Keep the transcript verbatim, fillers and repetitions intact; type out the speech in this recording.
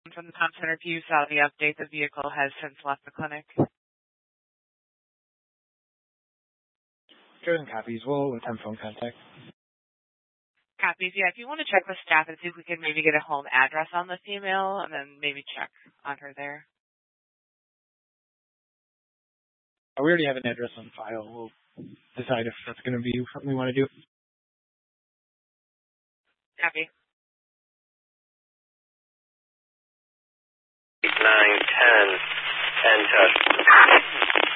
from the comp center, if you saw the update, the vehicle has since left the clinic. Driven copies. We'll attempt phone contact. Copies, yeah. If you want to check with staff and see if we can maybe get a home address on the female, and then maybe check on her there. We already have an address on file. We'll decide if that's going to be something we want to do. Copy. nine ten, enter.